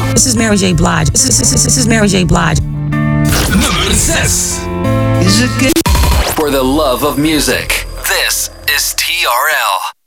This is Mary J. Blige. This is Mary J. Blige. Nummer 6. For the love of music, this is TRL.